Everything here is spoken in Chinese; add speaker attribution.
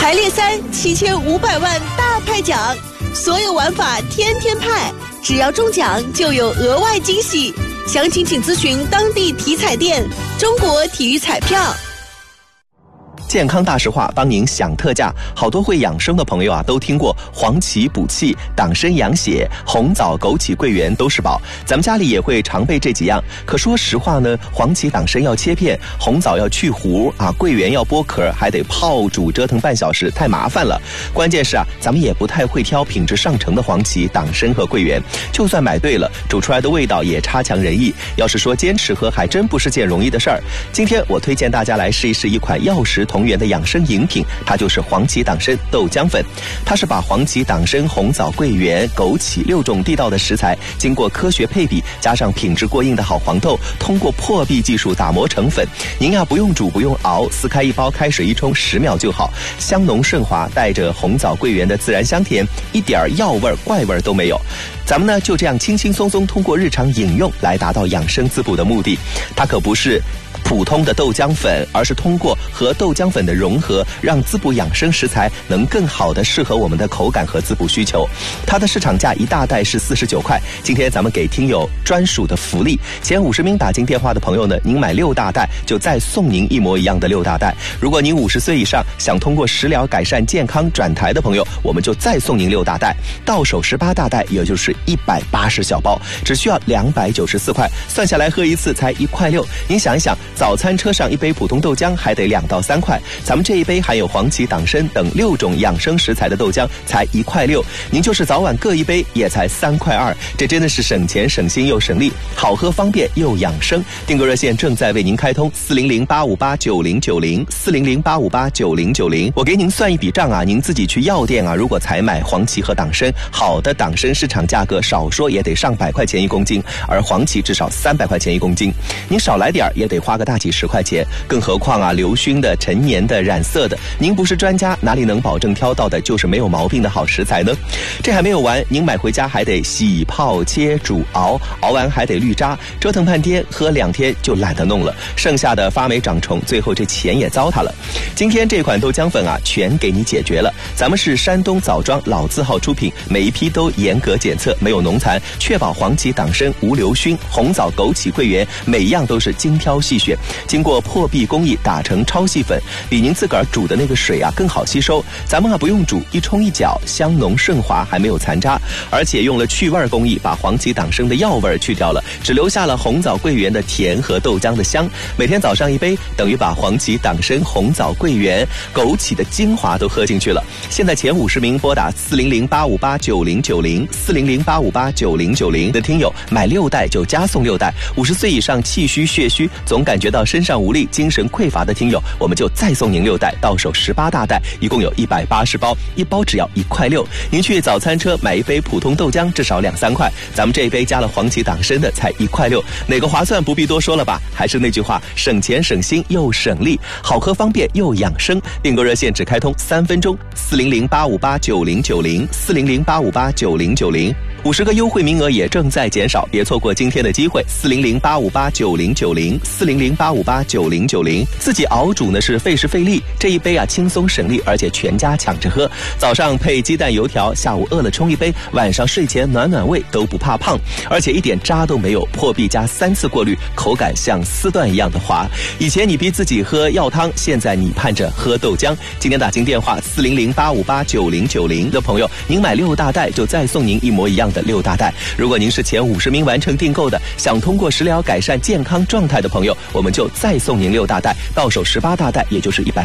Speaker 1: 排列3，7500万大派奖，所有玩法天天派，只要中奖就有额外惊喜。详情请咨询当地体彩店。中国体育彩票。
Speaker 2: 健康大实话帮您享特价，好多会养生的朋友啊都听过黄芪补气、党参养血、红枣枸杞桂圆都是宝，咱们家里也会常备这几样。可说实话呢，黄芪党参要切片，红枣要去核啊，桂圆要剥壳，还得泡煮折腾半小时，太麻烦了。关键是啊，咱们也不太会挑品质上乘的黄芪、党参和桂圆，就算买对了，煮出来的味道也差强人意。要是说坚持喝，还真不是件容易的事儿。今天我推荐大家来试一试一款药食同源的养生饮品，它就是黄芪党参豆浆粉。它是把黄芪、党参、红枣、桂圆、枸杞6种地道的食材，经过科学配比，加上品质过硬的好黄豆，通过破壁技术打磨成粉。您呀不用煮不用熬，撕开一包，开水一冲，10秒就好。香浓顺滑，带着红枣桂圆的自然香甜，一点药味怪味都没有。咱们呢就这样轻轻松松通过日常饮用来达到养生滋补的目的。它可不是普通的豆浆粉，而是通过和豆浆粉的融合，让滋补养生食材能更好的适合我们的口感和滋补需求。它的市场价1大袋是49块，今天咱们给听友专属的福利，前50名打进电话的朋友呢，您买6大袋就再送您一模一样的6大袋。如果您50岁以上想通过食疗改善健康转台的朋友，我们就再送您6大袋，到手18大袋，也就是180小包，只需要294块，算下来喝一次才1块6。您想一想，早餐车上一杯普通豆浆还得2到3块，咱们这一杯含有黄芪、党参等6种养生食材的豆浆才1块6，您就是早晚各一杯也才3块2，这真的是省钱省心又省力，好喝方便又养生。订购热线正在为您开通，400-858-9090，400-858-9090。我给您算一笔账啊，您自己去药店啊，如果采买黄芪和党参，好的党参市场价格少说也得上100块钱1公斤，而黄芪至少300块钱1公斤，您少来点也得花个大几10块钱。更何况啊，流熏的、陈年的、染色的，您不是专家，哪里能保证挑到的就是没有毛病的好食材呢？这还没有完，您买回家还得洗、泡、切、煮、熬，熬完还得滤渣，折腾半天，喝2天就懒得弄了，剩下的发霉长虫，最后这钱也糟蹋了。今天这款豆浆粉啊，全给你解决了。咱们是山东枣庄老字号出品，每一批都严格检测，没有农残，确保黄芪、党参无流熏，红枣、枸杞、桂圆每一样都是精挑细选，经过破壁工艺打成超细粉，比您自个儿煮的那个水啊更好吸收。咱们啊不用煮，一冲一搅，香浓顺滑，还没有残渣，而且用了去味工艺，把黄芪、党参的药味去掉了，只留下了红枣、桂圆的甜和豆浆的香。每天早上一杯，等于把黄芪、党参、红枣、桂圆、枸杞的精华都喝进去了。现在前50名拨打400-858-9090，400-858-9090的听友买6袋就加送6袋，50岁以上气虚血虚总感觉到身上无力、精神匮乏的听友，我们就再送您6袋，到手18大袋，一共有180包，一包只要1块6。您去早餐车买一杯普通豆浆至少2、3块，咱们这一杯加了黄芪、党参的才1块6，哪个划算不必多说了吧？还是那句话，省钱省心又省力，好喝方便又养生。订购热线只开通3分钟，400-858-9090，400-858-9090，50个优惠名额也正在减少，别错过今天的机会。400-858-9090，400-858-9090。自己熬煮呢是费时费力，这一杯啊轻松省力，而且全家抢着喝。早上配鸡蛋油条，下午饿了冲一杯，晚上睡前暖暖胃都不怕胖，而且一点渣都没有，破壁加3次过滤，口感像丝缎一样的滑。以前你逼自己喝药汤，现在你盼着喝豆浆。今天打进电话400-858-9090的朋友，您买6大袋就再送您一模一样的6大袋。如果您是前50名完成订购的，想通过食疗改善健康状态的朋友，我们就再送您6大袋，到手18大袋，也就是180